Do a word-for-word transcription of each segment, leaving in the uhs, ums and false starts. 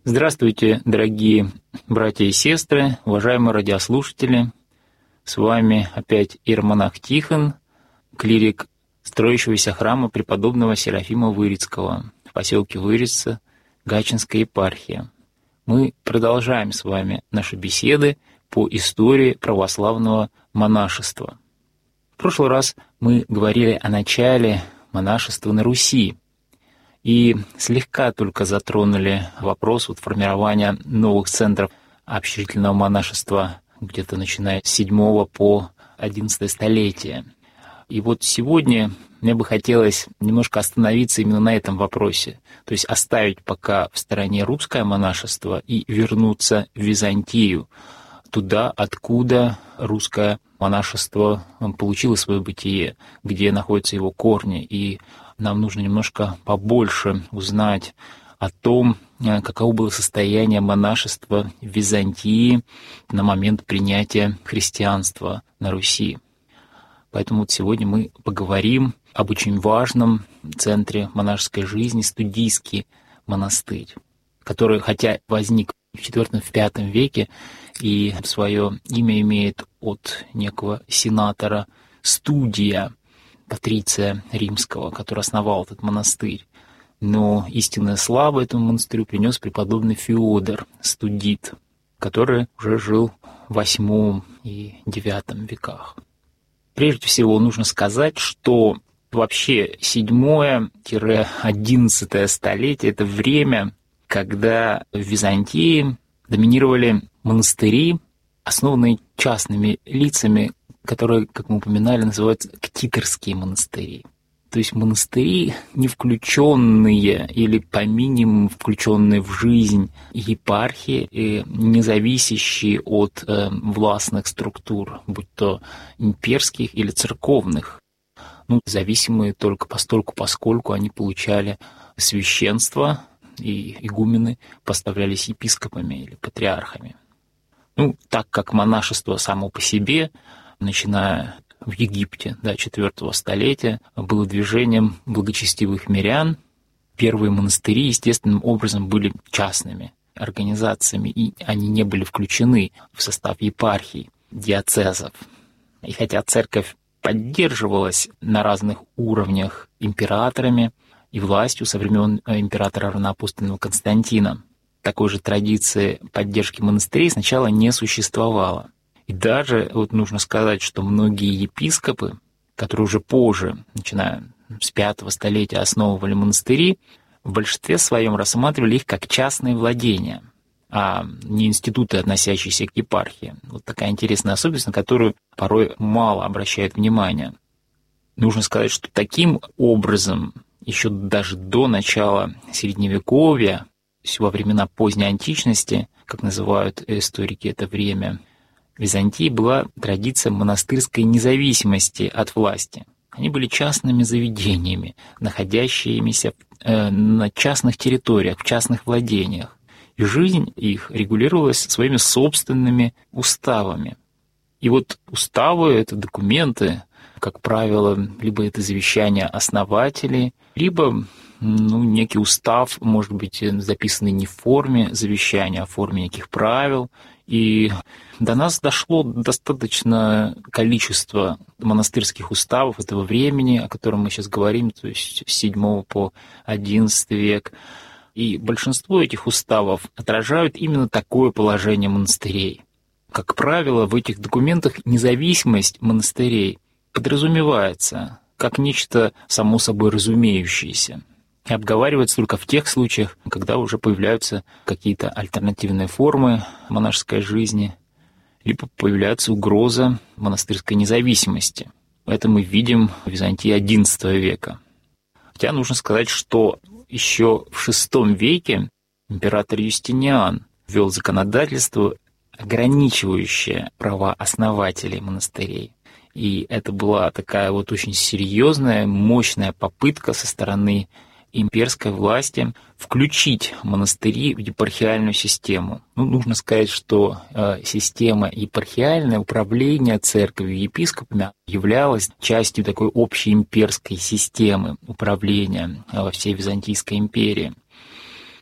Здравствуйте, дорогие братья и сестры, уважаемые радиослушатели. С вами опять иеромонах Тихон, клирик строящегося храма преподобного Серафима Вырицкого в поселке Вырица, Гатчинская епархия. Мы продолжаем с вами наши беседы по истории православного монашества. В прошлый раз мы говорили о начале монашества на Руси и слегка только затронули вопрос вот формирования новых центров общежительного монашества где-то начиная с седьмого по одиннадцатое столетие. И вот сегодня мне бы хотелось немножко остановиться именно на этом вопросе, то есть оставить пока в стороне русское монашество и вернуться в Византию, туда, откуда русское монашество получило свое бытие, где находятся его корни, и нам нужно немножко побольше узнать о том, каково было состояние монашества в Византии на момент принятия христианства на Руси. Поэтому вот сегодня мы поговорим об очень важном центре монашеской жизни — Студийский монастырь, который, хотя возник в четвёртом-пятом веке и свое имя имеет от некого сенатора Студия, патриция римского, который основал этот монастырь. Но истинная слава этому монастырю принес преподобный Феодор Студит, который уже жил в восьмом и девятом веках. Прежде всего нужно сказать, что вообще седьмое-одиннадцатое столетие — это время, когда в Византии доминировали монастыри, основанные частными лицами, которые, как мы упоминали, называются ктиторские монастыри. То есть монастыри, не включенные или по минимуму включенные в жизнь епархии, и не зависящие от э, властных структур, будь то имперских или церковных, ну, зависимые только постольку, поскольку они получали священство, и игумены поставлялись епископами или патриархами. Ну, так как монашество само по себе, начиная в Египте до четвёртого столетия, было движением благочестивых мирян, первые монастыри естественным образом были частными организациями, и они не были включены в состав епархий, диацезов. И хотя церковь поддерживалась на разных уровнях императорами и властью со времен императора равноапостольного Константина, такой же традиции поддержки монастырей сначала не существовало. И даже вот нужно сказать, что многие епископы, которые уже позже, начиная с пятого столетия, основывали монастыри, в большинстве своем рассматривали их как частные владения, а не институты, относящиеся к епархии. Вот такая интересная особенность, на которую порой мало обращают внимания. Нужно сказать, что таким образом, еще даже до начала Средневековья, во времена поздней античности, как называют историки это время, в Византии была традиция монастырской независимости от власти. Они были частными заведениями, находящимися э, на частных территориях, в частных владениях. И жизнь их регулировалась своими собственными уставами. И вот уставы — это документы, как правило, либо это завещания основателей, либо ну, некий устав, может быть, записанный не в форме завещания, а в форме неких правил. И до нас дошло достаточно количество монастырских уставов этого времени, о котором мы сейчас говорим, то есть с седьмого по одиннадцатый век. И большинство этих уставов отражают именно такое положение монастырей. Как правило, в этих документах независимость монастырей подразумевается как нечто само собой разумеющееся и обговаривается только в тех случаях, когда уже появляются какие-то альтернативные формы монашеской жизни, либо появляется угроза монастырской независимости. Это мы видим в Византии одиннадцатого века. Хотя нужно сказать, что еще в шестом веке император Юстиниан ввел законодательство, ограничивающее права основателей монастырей. И это была такая вот очень серьезная, мощная попытка со стороны имперской власти включить монастыри в епархиальную систему. Ну, нужно сказать, что э, система епархиальное управление церковью, епископами являлась частью такой общей имперской системы управления во всей Византийской империи.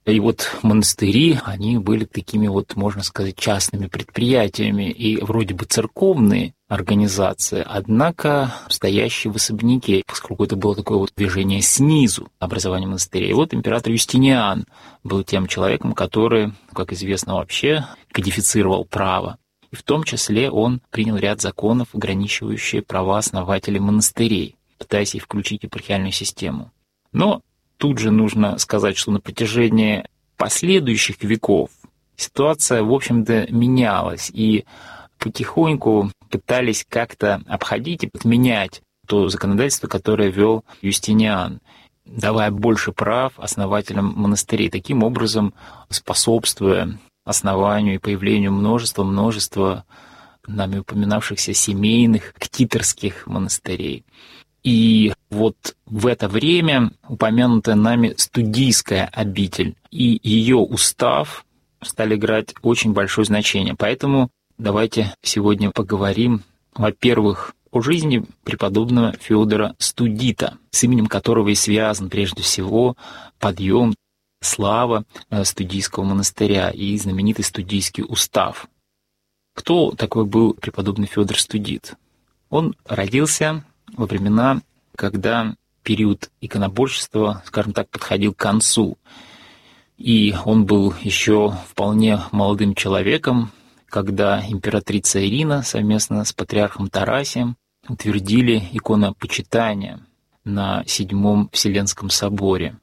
И вот монастыри, они были такими вот, можно сказать, частными предприятиями и вроде бы церковные организации, однако стоящие в особняке, поскольку это было такое вот движение снизу образования монастырей. И вот император Юстиниан был тем человеком, который, как известно вообще, кодифицировал право. И в том числе он принял ряд законов, ограничивающих права основателей монастырей, пытаясь их включить в епархиальную систему. Но тут же нужно сказать, что на протяжении последующих веков ситуация, в общем-то, менялась, и потихоньку пытались как-то обходить и подменять то законодательство, которое вел Юстиниан, давая больше прав основателям монастырей, таким образом способствуя основанию и появлению множества-множества нами упоминавшихся семейных ктиторских монастырей. И вот в это время упомянутая нами студийская обитель и ее устав стали играть очень большое значение. Поэтому давайте сегодня поговорим, во-первых, о жизни преподобного Феодора Студита, с именем которого и связан прежде всего подъем, слава студийского монастыря и знаменитый студийский устав. Кто такой был преподобный Феодор Студит? Он родился во времена, когда период иконоборчества, скажем так, подходил к концу. И он был еще вполне молодым человеком, когда императрица Ирина совместно с патриархом Тарасием утвердили иконопочитание на Седьмом Вселенском соборе.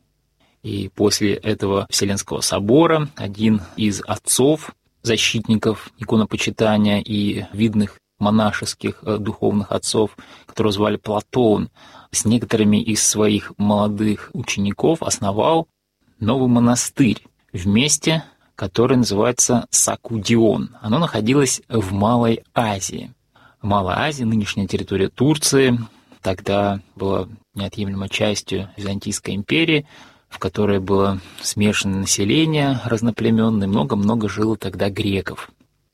И после этого Вселенского собора один из отцов, защитников иконопочитания и видных монашеских духовных отцов, которого звали Платон, с некоторыми из своих молодых учеников основал новый монастырь в месте, которое называется Сакудион. Оно находилось в Малой Азии. Малая Азия, нынешняя территория Турции, тогда была неотъемлемой частью Византийской империи, в которой было смешанное население разноплеменное, много-много жило тогда греков.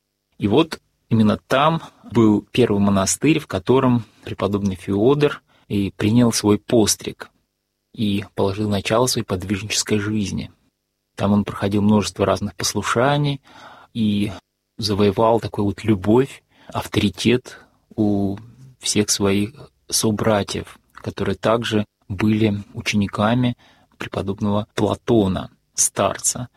И вот именно там был первый монастырь, в котором преподобный Феодор и принял свой постриг и положил начало своей подвижнической жизни. Там он проходил множество разных послушаний и завоевал такую вот любовь, авторитет у всех своих собратьев, которые также были учениками преподобного Платона, старца.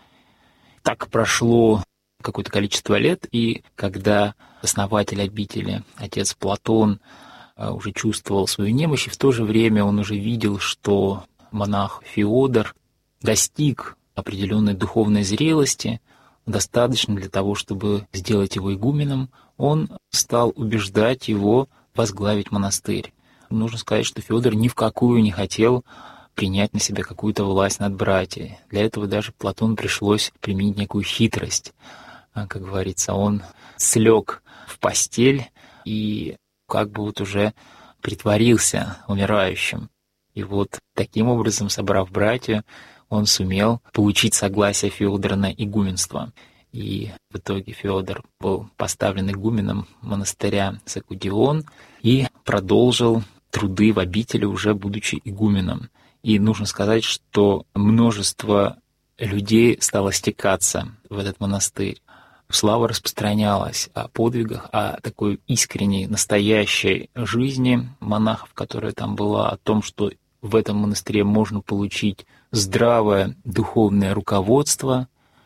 Так прошло какое-то количество лет, и когда основатель обители, отец Платон, уже чувствовал свою немощь, и в то же время он уже видел, что монах Феодор достиг определенной духовной зрелости, достаточно для того, чтобы сделать его игуменом, он стал убеждать его возглавить монастырь. Нужно сказать, что Феодор ни в какую не хотел принять на себя какую-то власть над братьями. Для этого даже Платону пришлось применить некую хитрость. Как говорится, он слег в постель и как бы вот уже притворился умирающим. И вот таким образом, собрав братьев, он сумел получить согласие Феодора на игуменство. И в итоге Феодор был поставлен игуменом монастыря Сакудион и продолжил труды в обители, уже будучи игуменом. И нужно сказать, что множество людей стало стекаться в этот монастырь. Слава распространялась о подвигах, о такой искренней, настоящей жизни монахов, которая там была, о том, что в этом монастыре можно получить здравое духовное руководство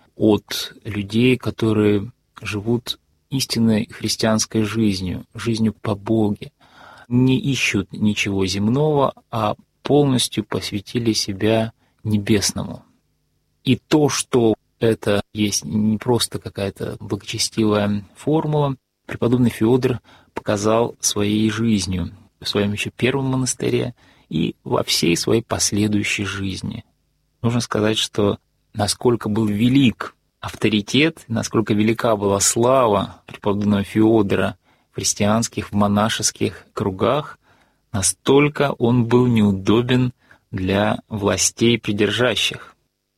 от людей, которые живут истинной христианской жизнью, жизнью по Боге, не ищут ничего земного, а полностью посвятили себя небесному. И то, что это есть не просто какая-то благочестивая формула, преподобный Феодор показал своей жизнью, в своем еще первом монастыре и во всей своей последующей жизни. Нужно сказать, что насколько был велик авторитет, насколько велика была слава преподобного Феодора в христианских, в монашеских кругах, настолько он был неудобен для властей придержащих.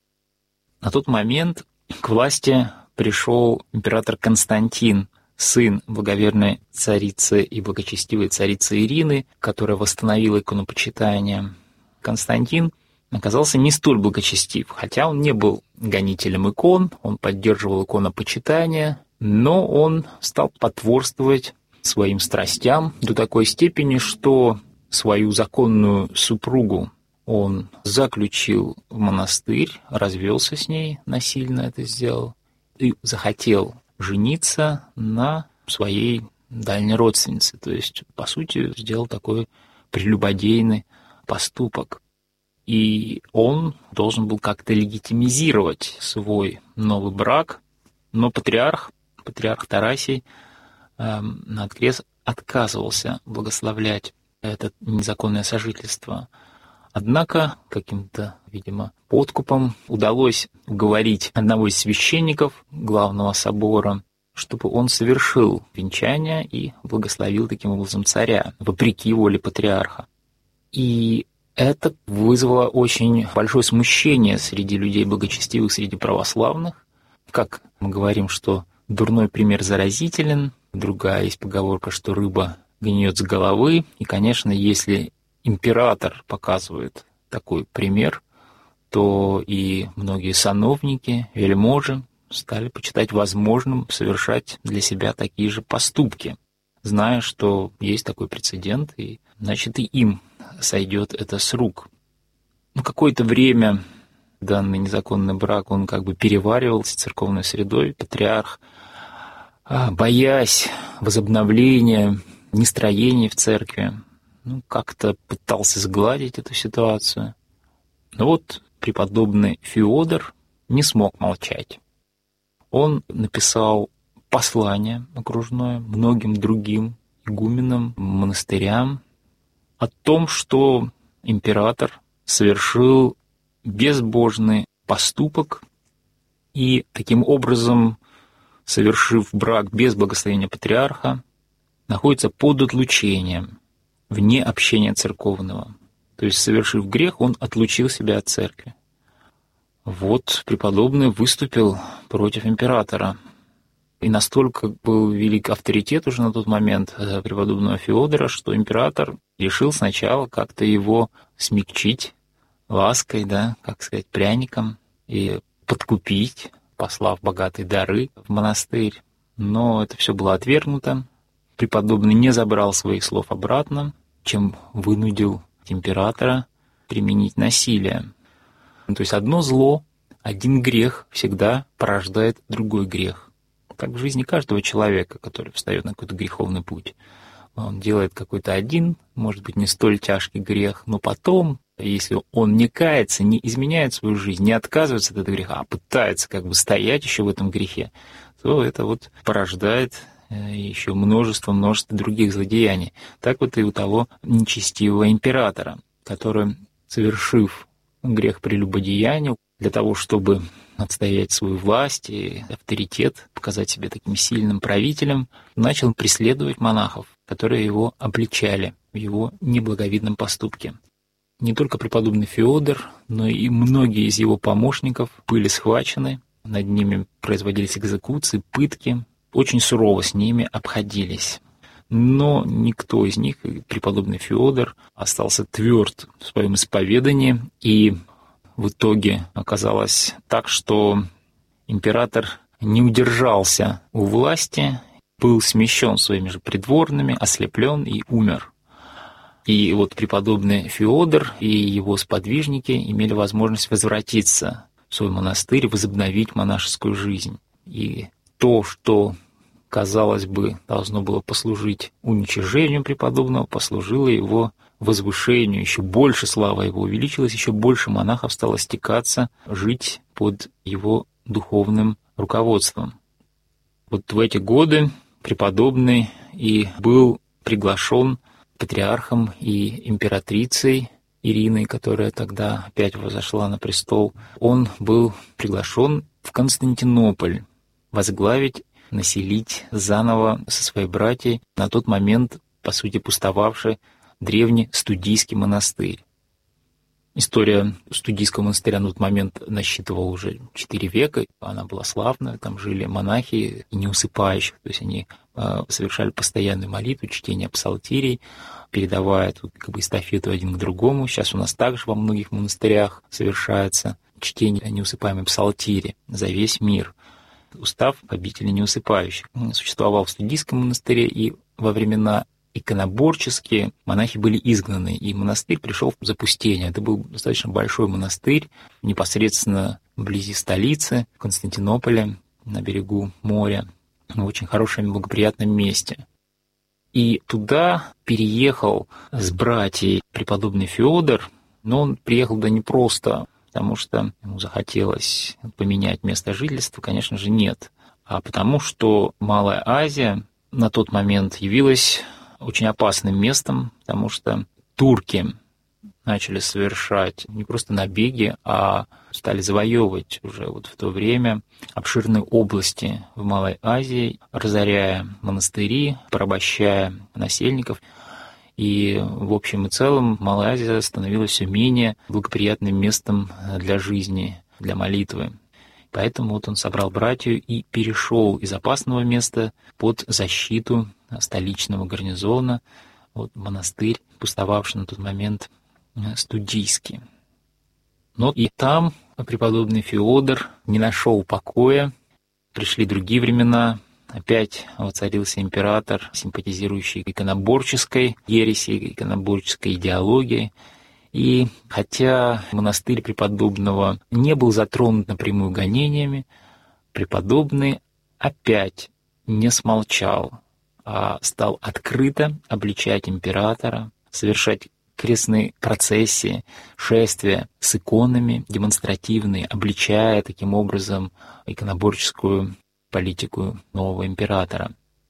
На тот момент к власти пришел император Константин, сын благоверной царицы и благочестивой царицы Ирины, которая восстановила иконопочитание. Константин оказался не столь благочестив, хотя он не был гонителем икон, он поддерживал иконопочитание, но он стал потворствовать своим страстям до такой степени, что свою законную супругу он заключил в монастырь, развелся с ней, насильно это сделал, и захотел жениться на своей дальней родственнице. То есть, по сути, сделал такой прелюбодейный поступок. И он должен был как-то легитимизировать свой новый брак, но патриарх, патриарх Тарасий, э, наотрез отказывался благословлять это незаконное сожительство. Однако каким-то, видимо, подкупом удалось уговорить одного из священников главного собора, чтобы он совершил венчание и благословил таким образом царя, вопреки воле патриарха. И это вызвало очень большое смущение среди людей благочестивых, среди православных. Как мы говорим, что дурной пример заразителен, другая есть поговорка, что рыба гниет с головы. И, конечно, если император показывает такой пример, то и многие сановники, вельможи стали почитать возможным совершать для себя такие же поступки, зная, что есть такой прецедент, и, значит, и им сойдет это с рук. Ну, какое-то время данный незаконный брак, он как бы переваривался церковной средой. Патриарх, боясь возобновления нестроений в церкви, ну, как-то пытался сгладить эту ситуацию. Но вот преподобный Феодор не смог молчать. Он написал послание окружное многим другим игуменам, монастырям о том, что император совершил безбожный поступок и таким образом, совершив брак без благословения патриарха, находится под отлучением, вне общения церковного. То есть, совершив грех, он отлучил себя от церкви. Вот преподобный выступил против императора. И настолько был велик авторитет уже на тот момент преподобного Феодора, что император решил сначала как-то его смягчить лаской, да, как сказать, пряником, и подкупить, послав богатые дары в монастырь. Но это все было отвергнуто. Преподобный не забрал своих слов обратно, чем вынудил императора применить насилие. То есть одно зло, один грех всегда порождает другой грех. Так в жизни каждого человека, который встает на какой-то греховный путь. Он делает какой-то один, может быть, не столь тяжкий грех, но потом, если он не кается, не изменяет свою жизнь, не отказывается от этого греха, а пытается как бы стоять еще в этом грехе, то это вот порождает еще множество, множество других злодеяний. Так вот и у того нечестивого императора, который, совершив грех прелюбодеяния, для того, чтобы отстоять свою власть и авторитет, показать себя таким сильным правителем, начал преследовать монахов, которые его обличали в его неблаговидном поступке. Не только преподобный Феодор, но и многие из его помощников были схвачены, над ними производились экзекуции, пытки, очень сурово с ними обходились. Но никто из них, преподобный Феодор, остался тверд в своем исповедании, и в итоге оказалось так, что император не удержался у власти, был смещен своими же придворными, ослеплен и умер. И вот преподобный Феодор и его сподвижники имели возможность возвратиться в свой монастырь, возобновить монашескую жизнь. И то, что, казалось бы, должно было послужить уничижению преподобного, послужило его возвышению, еще больше слава его увеличилась, еще больше монахов стало стекаться, жить под его духовным руководством. Вот в эти годы преподобный и был приглашен патриархом и императрицей Ириной, которая тогда опять возошла на престол. Он был приглашен в Константинополь возглавить, населить заново со своей братьей на тот момент, по сути, пустовавший древний Студийский монастырь. История Студийского монастыря на тот момент насчитывала уже четыре века. Она была славная, там жили монахи не усыпающих, то есть они э, совершали постоянную молитву, чтение псалтирий, передавая тут как бы эстафету один к другому. Сейчас у нас также во многих монастырях совершается чтение неусыпаемой псалтири за весь мир. Устав обители неусыпающих существовал в Студийском монастыре, и во времена иконоборческие монахи были изгнаны, и монастырь пришел в запустение. Это был достаточно большой монастырь, непосредственно вблизи столицы, Константинополя, на берегу моря, в очень хорошем и благоприятном месте. И туда переехал с братьей преподобный Феодор, но он приехал туда не просто, потому что ему захотелось поменять место жительства, конечно же, нет, а потому что Малая Азия на тот момент явилась очень опасным местом, потому что турки начали совершать не просто набеги, а стали завоевывать уже вот в то время обширные области в Малой Азии, разоряя монастыри, порабощая насельников. И в общем и целом Малая Азия становилась все менее благоприятным местом для жизни, для молитвы. Поэтому вот он собрал братью и перешел из опасного места под защиту столичного гарнизона, вот монастырь, пустовавший на тот момент Студийский. Но и там преподобный Феодор не нашел покоя, пришли другие времена, опять воцарился император, симпатизирующий иконоборческой ереси, иконоборческой идеологии. И хотя монастырь преподобного не был затронут напрямую гонениями, преподобный опять не смолчал, а стал открыто обличать императора, совершать крестные процессии, шествия с иконами демонстративные, обличая таким образом иконоборческую политику нового императора.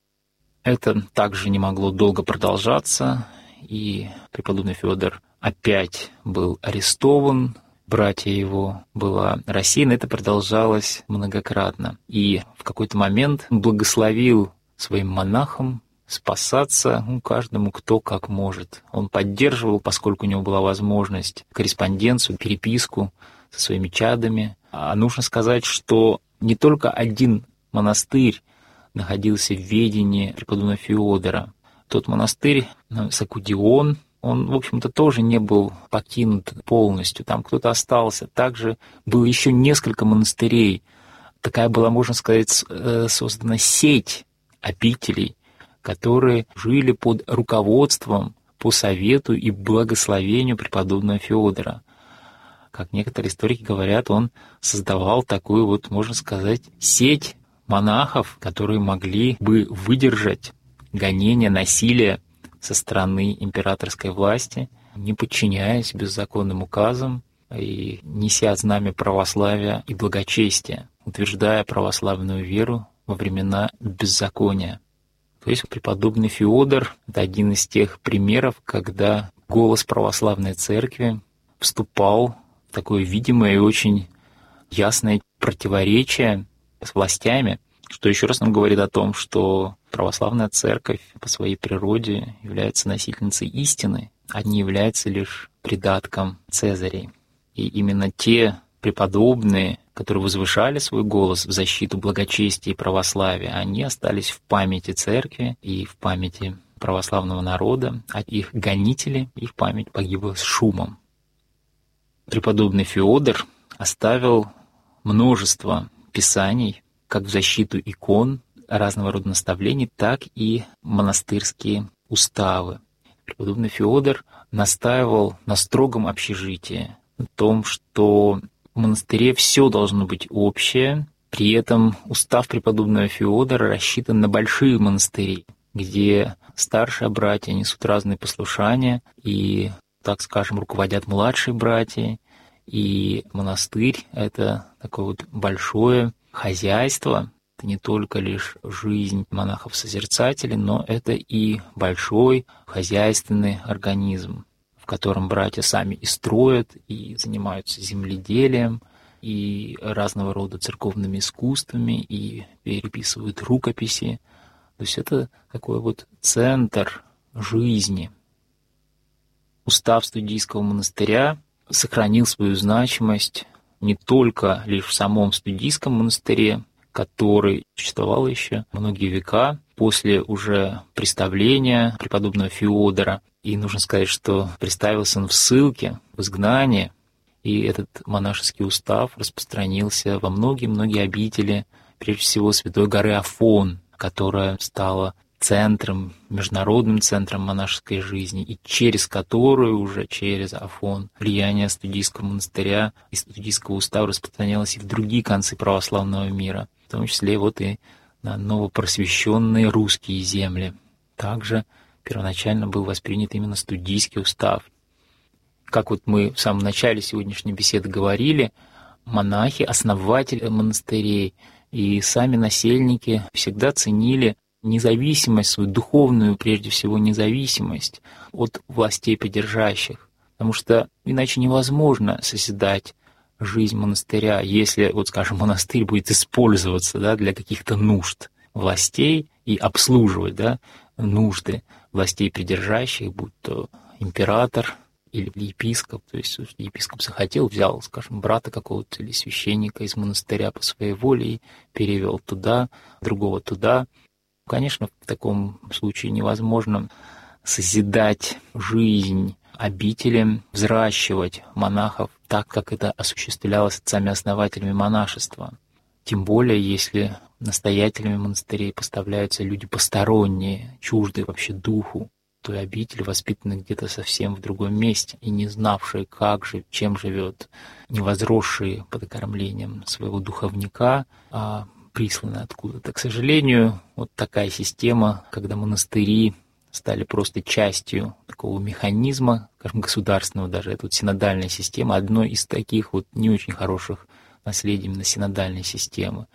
Это также не могло долго продолжаться, и преподобный Феодор опять был арестован, братья его была рассеяна. Это продолжалось многократно. И в какой-то момент благословил своим монахам спасаться, ну, каждому кто как может. Он поддерживал, поскольку у него была возможность, корреспонденцию, переписку со своими чадами. А нужно сказать, что не только один монастырь находился в ведении преподобного Феодора. Тот монастырь, Сакудион, он, в общем-то, тоже не был покинут полностью. Там кто-то остался. Также было еще несколько монастырей. Такая была, можно сказать, создана сеть обителей, которые жили под руководством, по совету и благословению преподобного Феодора. Как некоторые историки говорят, он создавал такую вот, можно сказать, сеть монахов, которые могли бы выдержать гонения, насилие со стороны императорской власти, не подчиняясь беззаконным указам и неся знамя православия и благочестия, утверждая православную веру во времена беззакония. То есть преподобный Феодор — это один из тех примеров, когда голос православной церкви вступал в такое видимое и очень ясное противоречие с властями, что еще раз нам говорит о том, что православная церковь по своей природе является носительницей истины, а не является лишь придатком Цезарей. И именно те преподобные, которые возвышали свой голос в защиту благочестия и православия, они остались в памяти церкви и в памяти православного народа, а их гонители, их память погибла с шумом. Преподобный Феодор оставил множество писаний, как в защиту икон, разного рода наставлений, так и монастырские уставы. Преподобный Феодор настаивал на строгом общежитии, о том, что в монастыре все должно быть общее. При этом устав преподобного Феодора рассчитан на большие монастыри, где старшие братья несут разные послушания и, так скажем, руководят младшие братья. И монастырь — это такое вот большое хозяйство. Это не только лишь жизнь монахов-созерцателей, но это и большой хозяйственный организм, в котором братья сами и строят, и занимаются земледелием, и разного рода церковными искусствами, и переписывают рукописи. То есть это такой вот центр жизни. Устав Студийского монастыря сохранил свою значимость не только лишь в самом Студийском монастыре, который существовал еще многие века после уже представления преподобного Феодора. И нужно сказать, что представился он в ссылке, в изгнании, и этот монашеский устав распространился во многие-многие обители, прежде всего Святой горы Афон, которая стала центром, международным центром монашеской жизни, и через которую уже, через Афон, влияние студийского монастыря и студийского устава распространялось и в другие концы православного мира, в том числе вот и на новопросвещенные русские земли. Также первоначально был воспринят именно студийский устав. Как вот мы в самом начале сегодняшней беседы говорили, монахи, основатели монастырей и сами насельники всегда ценили независимость, свою духовную, прежде всего, независимость от властей придержащих. Потому что иначе невозможно созидать жизнь монастыря, если, вот скажем, монастырь будет использоваться, да, для каких-то нужд властей и обслуживать, да, нужды властей придержащих, будь то император или епископ. То есть епископ захотел, взял, скажем, брата какого-то или священника из монастыря по своей воле и перевел туда, другого туда. Конечно, в таком случае невозможно созидать жизнь обители, взращивать монахов так, как это осуществлялось отцами-основателями монашества. Тем более, если настоятелями монастырей поставляются люди посторонние, чуждые вообще духу той обители, воспитанные где-то совсем в другом месте и не знавшие, как же, чем живет, не возросшие под окормлением своего духовника, а присланы откуда-то. К сожалению, вот такая система, когда монастыри стали просто частью такого механизма, скажем, государственного даже, это вот синодальная система, одно из таких вот не очень хороших наследий именно синодальной системы,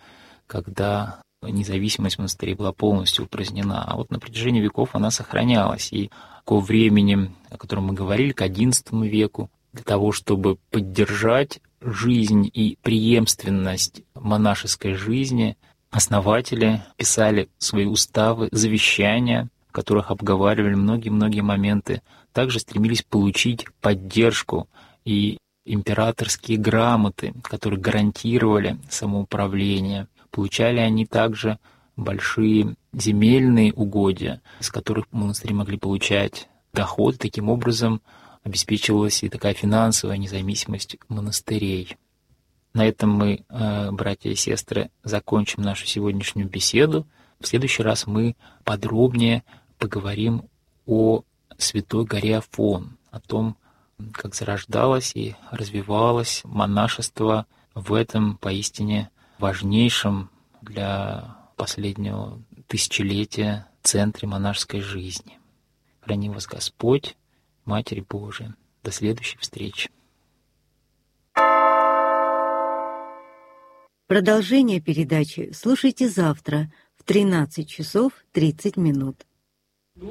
когда независимость монастырей была полностью упразднена. А вот на протяжении веков она сохранялась. И к времени, о котором мы говорили, к одиннадцатому веку, для того, чтобы поддержать жизнь и преемственность монашеской жизни, основатели писали свои уставы, завещания, в которых обговаривали многие-многие моменты, также стремились получить поддержку и императорские грамоты, которые гарантировали самоуправление. Получали они также большие земельные угодья, из которых монастыри могли получать доход. Таким образом обеспечивалась и такая финансовая независимость монастырей. На этом мы, братья и сестры, закончим нашу сегодняшнюю беседу. В следующий раз мы подробнее поговорим о Святой горе Афон, о том, как зарождалось и развивалось монашество в этом поистине важнейшем для последнего тысячелетия центре монашеской жизни. Храни вас Господь, Матерь Божия. До следующей встречи. Продолжение передачи слушайте завтра в тринадцать часов тридцать минут.